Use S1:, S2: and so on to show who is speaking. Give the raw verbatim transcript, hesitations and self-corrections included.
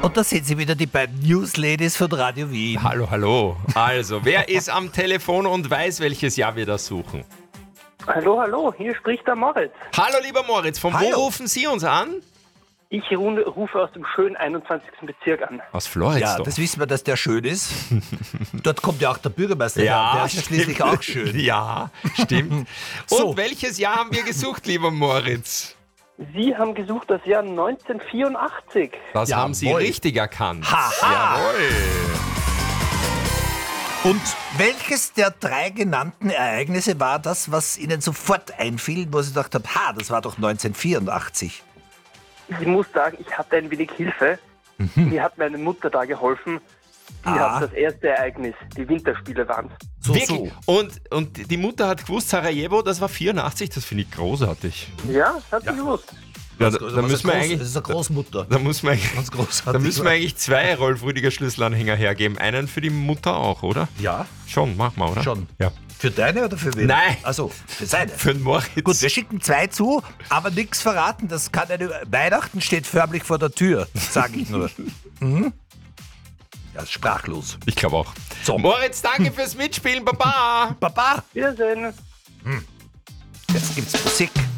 S1: Und da sind Sie wieder, die beiden News-Ladies von Radio Wien.
S2: Hallo, hallo. Also, wer ist am Telefon und weiß, welches Jahr wir da suchen?
S3: Hallo, hallo, hier spricht der Moritz.
S2: Hallo, lieber Moritz. Von
S1: Hallo.
S2: wo rufen Sie uns an?
S3: Ich ru- rufe aus dem schönen einundzwanzigsten Bezirk an.
S2: Aus Floridsdorf.
S1: Ja, das wissen wir, dass der schön ist. Dort kommt ja auch der Bürgermeister her. Der ist ja schließlich auch schön.
S2: Ja, stimmt. Und
S1: So.
S2: welches Jahr haben wir gesucht, lieber Moritz?
S3: Sie haben gesucht das Jahr neunzehnhundertvierundachtzig.
S2: Das
S1: Jawohl.
S2: haben Sie richtig erkannt.
S1: Haha.
S2: Jawohl.
S1: Und welches der drei genannten Ereignisse war das, was Ihnen sofort einfiel, wo Sie gedacht haben, ha, das war doch neunzehnhundertvierundachtzig?
S3: Ich muss sagen, ich hatte ein wenig Hilfe. Mir hat meine Mutter da geholfen. Die
S1: Ah.
S3: hat das erste Ereignis, die Winterspiele waren.
S1: So,
S2: Wirklich? Und, und die Mutter hat gewusst, Sarajevo, das war vierundachtzig, das finde ich großartig.
S3: Ja, hat sie gewusst.
S2: Ja, da,
S1: so.
S2: da, müssen wir
S1: das
S2: eigentlich,
S1: ist eine Großmutter.
S2: da, muss man eigentlich,
S1: Ganz großartig.
S2: da müssen wir eigentlich zwei Rolf Rüdiger Schlüsselanhänger hergeben. Einen für die Mutter auch, oder?
S1: Ja,
S2: Schon, machen wir, oder?
S1: schon.
S2: Ja.
S1: Für deine oder für wen?
S2: Nein.
S1: Also für seine.
S2: Für den Moritz.
S1: Gut, wir schicken zwei zu, aber nichts verraten. Das kann eine. Weihnachten steht förmlich vor der Tür, sage ich nur. mhm. Ja, ist sprachlos.
S2: Ich glaube auch.
S1: So.
S2: Moritz, danke fürs Mitspielen, Baba.
S1: Baba,
S3: Wiedersehen.
S1: jetzt gibt's Musik.